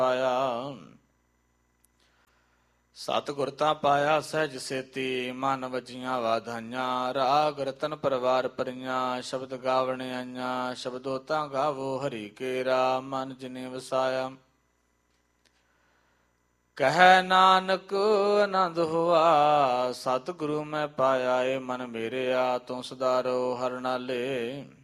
ਪਾਇਆ। ਸਤਿਗੁਰ ਤਾਂ ਪਾਇਆ ਸਹਿਜ ਸੇਤੀ, ਮਨ ਵਜੀਆਂ ਵਾਧਾਈਆਂ। ਰਾਗ ਰਤਨ ਪਰਵਾਰ ਪਰੀਆਂ, ਸ਼ਬਦ ਗਾਵਣ ਆਈਆਂ। ਸ਼ਬਦੋ ਤਾਂ ਗਾਵੋ ਹਰੀ ਕੇਰਾ, ਮਨ ਜਿਨੇ ਵਸਾਇਆ। ਕਹਿ ਨਾਨਕ ਆਨੰਦ ਹੋਆ, ਸਤਿਗੁਰੂ ਮੈਂ ਪਾਇਆ। ਏ ਮਨ ਮੇਰਿਆ ਤੂੰ ਸੁਧਾਰੋ ਹਰ ਨਾਲੇ।